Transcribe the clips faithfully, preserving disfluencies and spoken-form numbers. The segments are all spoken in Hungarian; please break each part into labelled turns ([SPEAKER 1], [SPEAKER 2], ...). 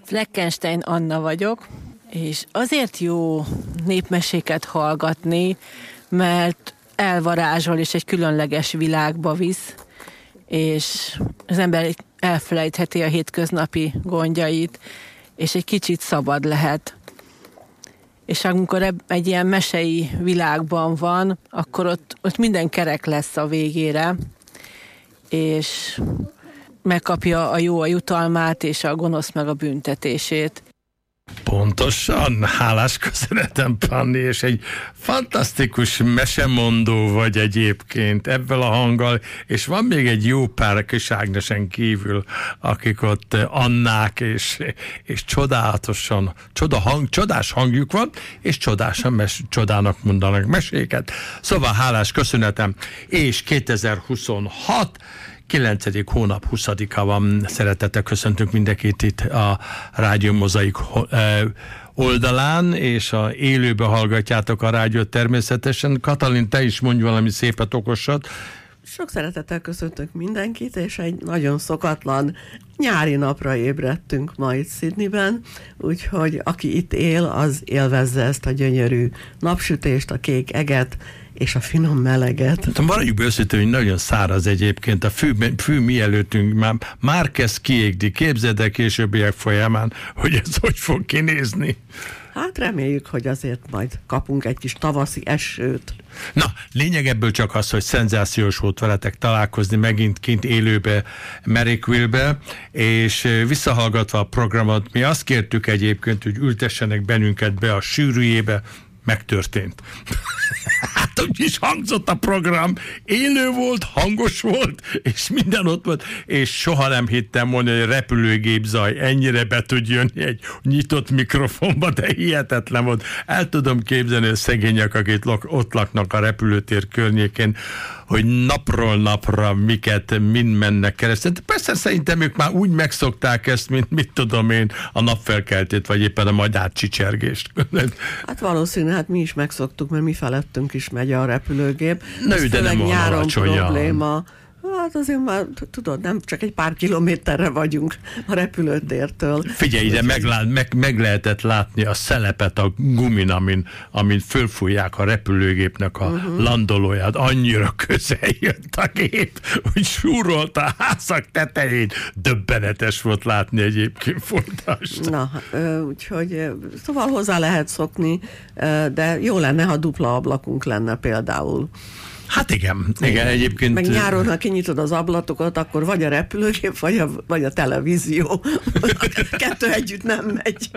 [SPEAKER 1] Fleckenstein Anna vagyok, és azért jó népmeséket hallgatni, mert elvarázsol és egy különleges világba visz, és az ember elfelejtheti a hétköznapi gondjait, és egy kicsit szabad lehet. És amikor egy ilyen mesei világban van, akkor ott, ott minden kerek lesz a végére, és megkapja a jó a jutalmát, és a gonosz meg a büntetését.
[SPEAKER 2] Pontosan, hálás köszönetem, Panni, és egy fantasztikus mesemondó vagy egyébként ebből a hanggal, és van még egy jó pár kis Ágnesen kívül, akik ott Annák, és, és csodálatosan, csoda hang, csodás hangjuk van, és csodásan mes, csodának mondanak meséket. Szóval hálás köszönetem, és kétezer-huszonhat kilencedik hónap huszadika van. Szeretettel köszöntünk mindenkit itt a Rádió Mozaik oldalán, és a élőbe hallgatjátok a rádiót természetesen. Katalin, te is mondj valami szépet, okosat.
[SPEAKER 3] Sok szeretettel köszöntök mindenkit, és egy nagyon szokatlan nyári napra ébredtünk ma itt Sydneyben, úgyhogy aki itt él, az élvezze ezt a gyönyörű napsütést, a kék eget, és a finom meleget.
[SPEAKER 2] Hát, maradjuk őszintén, hogy nagyon száraz egyébként. A fű, fű mielőttünk már, már kezd kiégni. Képzeld el későbbiek folyamán, hogy ez hogy fog kinézni.
[SPEAKER 3] Hát reméljük, hogy azért majd kapunk egy kis tavaszi esőt.
[SPEAKER 2] Na, lényeg ebből csak az, hogy szenzációs volt veletek találkozni megint kint élőbe, Marrickville-be, és visszahallgatva a programot, mi azt kértük egyébként, hogy ültessenek bennünket be a sűrűjébe, megtörtént. Hát úgy is hangzott a program, élő volt, hangos volt, és minden ott volt, és soha nem hittem volna, hogy a repülőgép zaj ennyire be tud jönni egy nyitott mikrofonba, de hihetetlen volt. El tudom képzelni a szegények, akik ott laknak a repülőtér környékén, hogy napról napra miket, mind mennek keresztül. Persze szerintem ők már úgy megszokták ezt, mint mit tudom én, a napfelkeltét, vagy éppen a madár csicsergést.
[SPEAKER 3] Hát valószínű, hát mi is megszoktuk, mert mi felettünk is megy a repülőgép.
[SPEAKER 2] Na, ő, de nem
[SPEAKER 3] nyáron
[SPEAKER 2] alacsonyan.
[SPEAKER 3] Probléma. Hát azért már, tudod, nem csak egy pár kilométerre vagyunk a repülőtértől.
[SPEAKER 2] Figyelj ide, meg, meg, meg lehetett látni a szelepet a gumin, amin, amin fölfújják a repülőgépnek a uh-huh. landolóját. Annyira közel jött a gép, hogy súrolt a házak tetején. Döbbenetes volt látni egyébként folytást.
[SPEAKER 3] Na, úgyhogy szóval hozzá lehet szokni, de jó lenne, ha dupla ablakunk lenne például.
[SPEAKER 2] Hát igen, igen, egyébként...
[SPEAKER 3] Meg nyáron, ha kinyitod az ablatokat, akkor vagy a repülőgép, vagy a, vagy a televízió. Kettő együtt nem megy.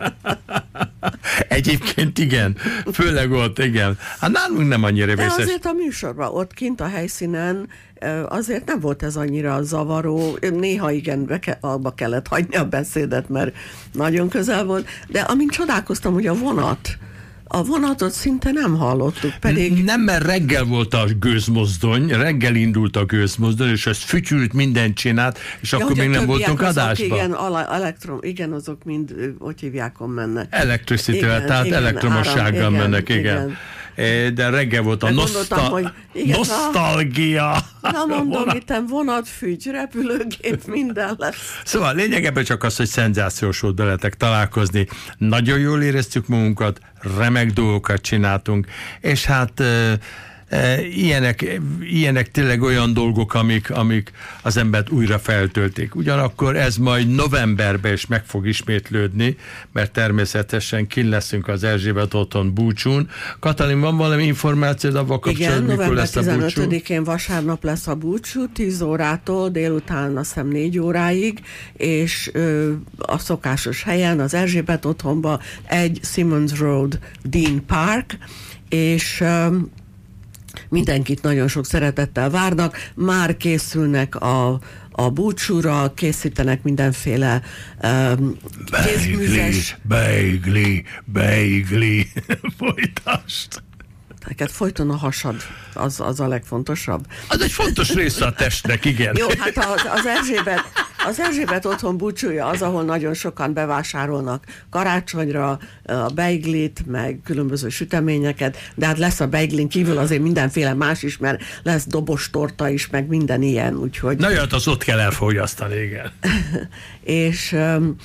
[SPEAKER 2] Egyébként igen, főleg ott, igen. Hát nálunk nem annyira vészes.
[SPEAKER 3] De azért a műsorban, ott kint a helyszínen azért nem volt ez annyira zavaró. Néha igen, be ke- abba kellett hagyni a beszédet, mert nagyon közel volt. De amint csodálkoztam, hogy a vonat, A vonatot szinte nem hallottuk, pedig...
[SPEAKER 2] Nem, mert reggel volt a gőzmozdony, reggel indult a gőzmozdony, és ez fütyült, mindent csinált, és ja, akkor még nem voltunk adásban.
[SPEAKER 3] Igen, elektrom, igen, azok mind, hogy hívjákon mennek.
[SPEAKER 2] Elektricitővel, tehát igen, elektromossággal áram, mennek, igen. igen. De reggel volt a noszta-
[SPEAKER 3] hogy igen,
[SPEAKER 2] nosztalgia.
[SPEAKER 3] Na mondom, itten vonatfügy, repülőgép, minden lesz.
[SPEAKER 2] Szóval lényegében csak az, hogy szenzációs volt veletek találkozni. Nagyon jól éreztük magunkat, remek dolgokat csináltunk, és hát e, e, ilyenek, ilyenek tényleg olyan dolgok, amik, amik az embert újra feltöltik. Ugyanakkor ez majd novemberben is meg fog ismétlődni, mert természetesen kint leszünk az Erzsébet otthon búcsún. Katalin, van valami információd abban kapcsolatban,
[SPEAKER 3] mikor
[SPEAKER 2] mikor lesz a búcsú?
[SPEAKER 3] Igen, tizenötödikén vasárnap lesz a búcsú, tíz órától, délután azt hiszem négy óráig, és ö, a szokásos helyen, az Erzsébet otthonban egy Simmons Road Dean Park, és ö, mindenkit nagyon sok szeretettel várnak, már készülnek a, a búcsúra, készítenek mindenféle um, kézműves...
[SPEAKER 2] Beigli, beigli, folytasd!
[SPEAKER 3] Neked folyton a hasad, az, az a legfontosabb.
[SPEAKER 2] Az egy fontos része a testnek, igen.
[SPEAKER 3] Jó, hát az, az Erzsébet, az Erzsébet otthon búcsúja az, ahol nagyon sokan bevásárolnak karácsonyra a beiglit, meg különböző süteményeket, de hát lesz a beiglin kívül azért mindenféle más is, mert lesz dobos torta is, meg minden ilyen, úgyhogy...
[SPEAKER 2] Na jött, az ott kell elfogyasztani, igen.
[SPEAKER 3] És... Um,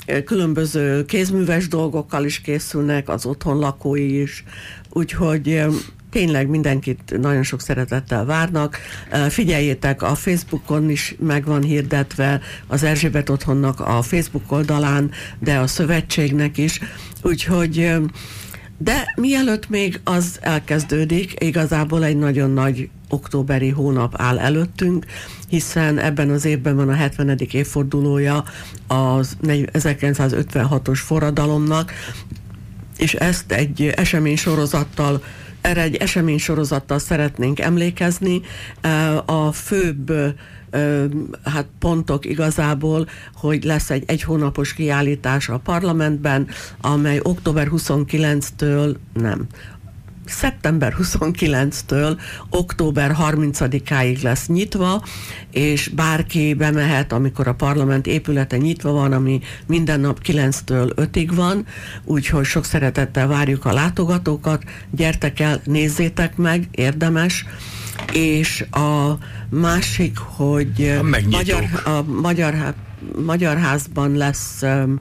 [SPEAKER 3] különböző kézműves dolgokkal is készülnek, az otthon lakói is, úgyhogy tényleg mindenkit nagyon sok szeretettel várnak. Figyeljetek, a Facebookon is meg van hirdetve, az Erzsébet Otthonnak a Facebook oldalán, de a szövetségnek is, úgyhogy de mielőtt még az elkezdődik, igazából egy nagyon nagy októberi hónap áll előttünk, hiszen ebben az évben van a hetvenedik évfordulója az ezerkilencszázötvenhatos forradalomnak, és ezt egy eseménysorozattal erre egy eseménysorozattal szeretnénk emlékezni. A főbb hát pontok igazából, hogy lesz egy egy hónapos kiállítás a parlamentben, amely október huszonkilencedikétől nem, szeptember huszonkilencedikétől október harmincadikáig lesz nyitva, és bárki bemehet, amikor a parlament épülete nyitva van, ami minden nap kilenctől ötig van, úgyhogy sok szeretettel várjuk a látogatókat, gyertek el, nézzétek meg, érdemes, és a másik, hogy
[SPEAKER 2] a
[SPEAKER 3] Magyar, a Magyar, Magyar Házban lesz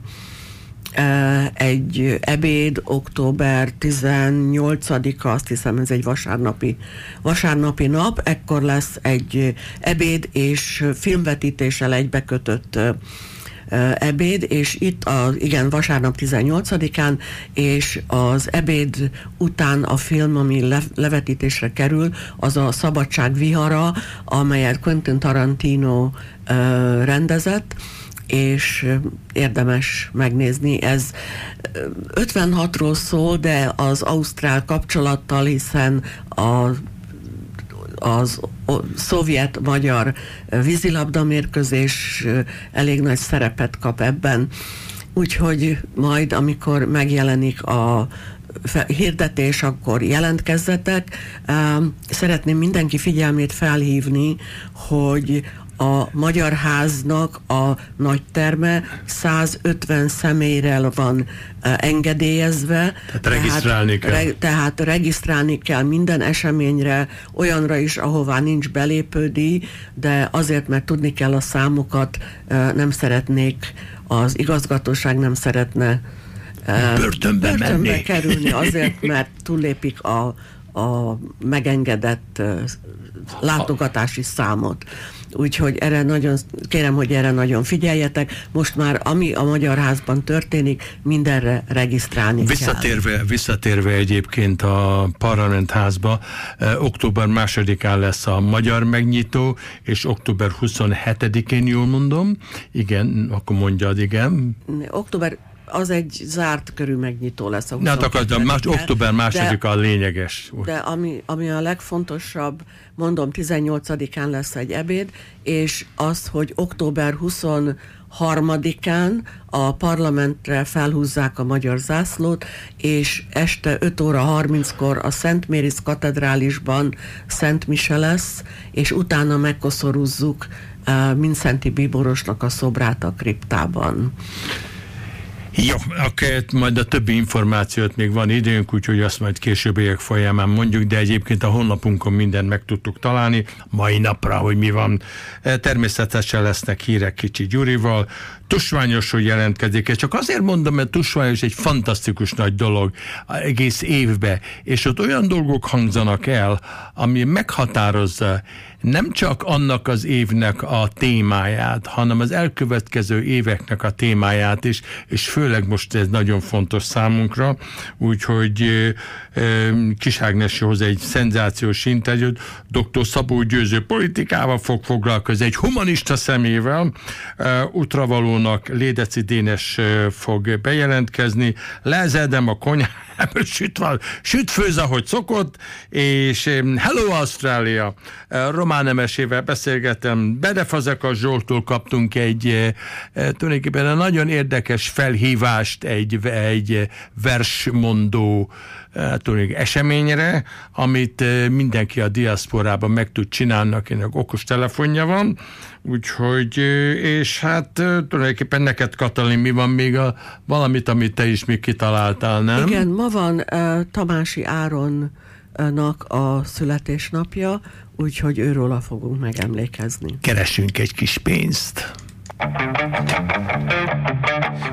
[SPEAKER 3] egy ebéd, október tizennyolcadika, azt hiszem ez egy vasárnapi, vasárnapi nap, ekkor lesz egy ebéd és filmvetítéssel egybekötött ebéd, és itt a, igen, vasárnap tizennyolcadikán, és az ebéd után a film, ami le, levetítésre kerül, az a Szabadság vihara, amelyet Quentin Tarantino uh, rendezett, és érdemes megnézni. Ez ötvenhatról szól, de az ausztrál kapcsolattal, hiszen a az szovjet-magyar vízilabda mérkőzés elég nagy szerepet kap ebben. Úgyhogy majd, amikor megjelenik a hirdetés, akkor jelentkezzetek. Szeretném mindenki figyelmét felhívni, hogy a Magyar Háznak a nagyterme százötven személyre van engedélyezve.
[SPEAKER 2] Tehát regisztrálni kell.
[SPEAKER 3] Re, tehát regisztrálni kell minden eseményre, olyanra is, ahová nincs belépődíj, de azért, mert tudni kell a számokat, nem szeretnék, az igazgatóság nem szeretne
[SPEAKER 2] börtönbe,
[SPEAKER 3] börtönbe
[SPEAKER 2] menni.
[SPEAKER 3] kerülni azért, mert túllépik a, a megengedett látogatási számot. Úgyhogy erre nagyon, kérem, hogy erre nagyon figyeljetek. Most már, ami a Magyar Házban történik, mindenre regisztrálni
[SPEAKER 2] visszatérve,
[SPEAKER 3] kell.
[SPEAKER 2] Visszatérve egyébként a Parlamentházba, eh, október másodikán lesz a magyar megnyitó, és október huszonhetedikén, jól mondom? Igen, akkor mondjad, igen.
[SPEAKER 3] Október az egy zárt körű megnyitó lesz a
[SPEAKER 2] hát akkor a más, október másodika a lényeges.
[SPEAKER 3] De ami, ami a legfontosabb, mondom, tizennyolcadikán lesz egy ebéd, és az, hogy október huszonharmadikán a parlamentre felhúzzák a magyar zászlót, és este öt óra harminckor a Szent Méris katedrálisban Szent Mise lesz, és utána megkoszorúzzuk uh, Mindszenty Bíborosnak a szobrát a kriptában.
[SPEAKER 2] Jó, akkor majd a többi információt még van időnk, úgyhogy azt majd későbbiek folyamán mondjuk, de egyébként a honlapunkon mindent meg tudtuk találni, mai napra, hogy mi van. Természetesen lesznek hírek Kicsi Gyurival, Tusványos, hogy jelentkezik, és csak azért mondom, mert Tusványos egy fantasztikus nagy dolog egész évbe, és ott olyan dolgok hangzanak el, ami meghatározza nem csak annak az évnek a témáját, hanem az elkövetkező éveknek a témáját is, és főleg most ez nagyon fontos számunkra, úgyhogy Kis Ágnes hoz egy szenzációs interjút, doktor Szabó Győző politikával fog foglalkozni, egy humanista szemével, útravalónak Lédeci Dénes fog bejelentkezni, Lezedem a konyhából süt, süt főz, ahogy szokott, és Hello Ausztrália, Román Nemesével beszélgetem, Bedefazekas Zsolttól kaptunk egy tulajdonképpen nagyon érdekes felhívást egy, egy versmondó eseményre, amit mindenki a diaszporában meg tud csinálni, akinek okos telefonja van, úgyhogy, és hát tulajdonképpen neked, Katalin, mi van még a, valamit, amit te is még kitaláltál, nem?
[SPEAKER 3] Igen, ma van uh, Tamási Áronnak a születésnapja, úgyhogy őróla fogunk megemlékezni.
[SPEAKER 2] Keresünk egy kis pénzt.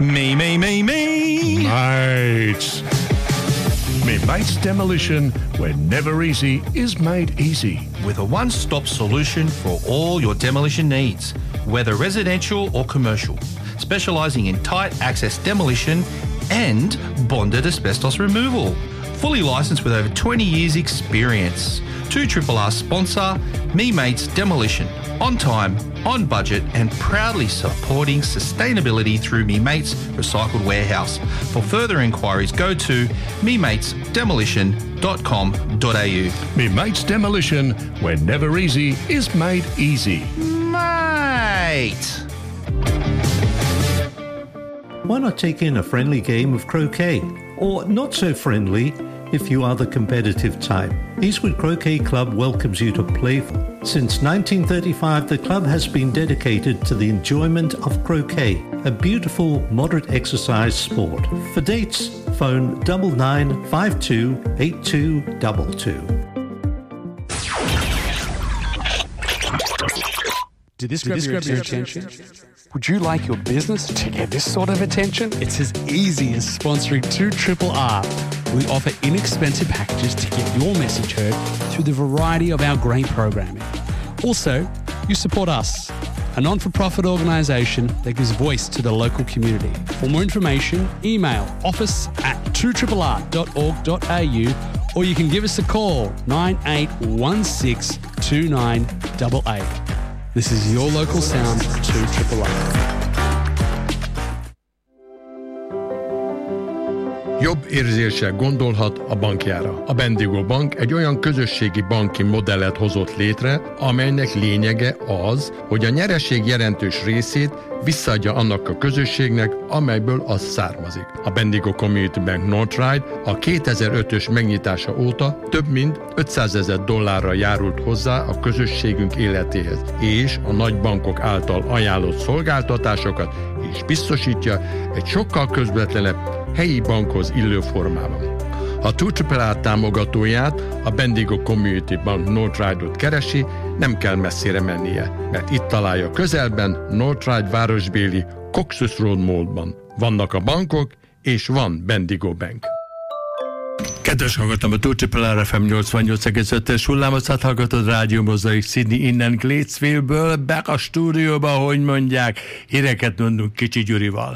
[SPEAKER 2] Me, me, me, me.
[SPEAKER 4] Mates. Me Mates Demolition, where never easy is made easy.
[SPEAKER 5] With a one-stop solution for all your demolition needs, whether residential or commercial, specialising in tight access demolition and bonded asbestos removal. Fully licensed with over twenty years experience. two R R R sponsor, Me Mates Demolition. On time, on budget and proudly supporting sustainability through Me Mates Recycled Warehouse. For further inquiries, go to me mates demolition dot com dot a u.
[SPEAKER 4] Me Mates Demolition, where never easy is made easy.
[SPEAKER 5] Mate!
[SPEAKER 6] Why not take in a friendly game of croquet? Or not so friendly if you are the competitive type. Eastwood Croquet Club welcomes you to play. Since nineteen thirty-five, the club has been dedicated to the enjoyment of croquet, a beautiful, moderate exercise sport. For dates, phone double nine five two eight two double two.
[SPEAKER 7] Did this grab your attention? Would you like your business to get this sort of attention? It's as easy as sponsoring two R R R. We offer inexpensive packages to get your message heard through the variety of our great programming. Also, you support us, a non-for-profit organisation that gives voice to the local community. For more information, email office at two R R R dot org dot a u or you can give us a call nine eight one six two nine eight eight. This is your local sound, two R R R.
[SPEAKER 2] Jobb érzéssel gondolhat a bankjára. A Bendigo Bank egy olyan közösségi banki modellet hozott létre, amelynek lényege az, hogy a nyereség jelentős részét visszaadja annak a közösségnek, amelyből az származik. A Bendigo Community Bank Northside a kétezer-ötös megnyitása óta több mint ötszázezer dollárra járult hozzá a közösségünk életéhez, és a nagy bankok által ajánlott szolgáltatásokat is biztosítja egy sokkal közvetlenebb helyi bankhoz illő formában. Ha two R R R támogatóját, a Bendigo Community Bank Northside-ot keresi, nem kell messzire mennie, mert itt találja közelben Northside városbéli Coxus Road Mallban. Vannak a bankok, és van Bendigo Bank. Kedves hallgatom, a two R R R ef em nyolcvannyolc egész ötös hullámhosszát hallgatod, Rádió Mozaik Sydney innen Gatesville-ből, be a stúdióba, hogy mondják, híreket mondunk Kicsi Gyurival.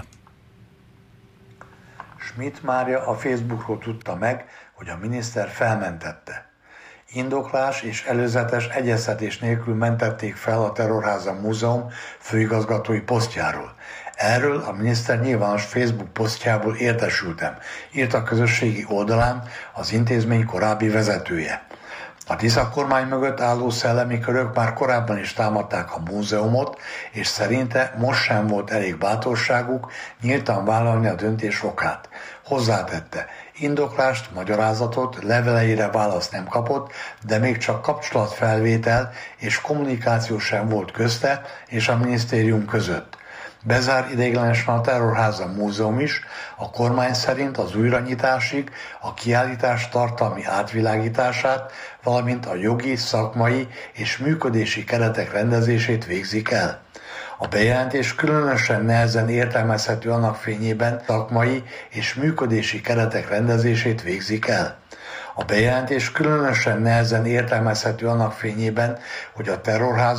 [SPEAKER 8] Schmidt Mária a Facebookról tudta meg, hogy a miniszter felmentette. Indoklás és előzetes egyeztetés nélkül mentették fel a Terrorháza Múzeum főigazgatói posztjáról. Erről a miniszter nyilvános Facebook posztjából értesültem, írt a közösségi oldalán az intézmény korábbi vezetője. A Tisza kormány mögött álló szellemi körök már korábban is támadták a múzeumot, és szerinte most sem volt elég bátorságuk nyíltan vállalni a döntés okát. Hozzátette, indoklást, magyarázatot, leveleire választ nem kapott, de még csak kapcsolatfelvétel és kommunikáció sem volt közte és a minisztérium között. Bezár ideiglenesen a Terrorháza Múzeum is, a kormány szerint az újranyitásig a kiállítás tartalmi átvilágítását, valamint a jogi, szakmai és működési keretek rendezését végzik el. A bejelentés különösen nehezen értelmezhető annak fényében szakmai és működési keretek rendezését végzik el. A bejelentés különösen nehezen értelmezhető annak fényében, hogy a Terrorháza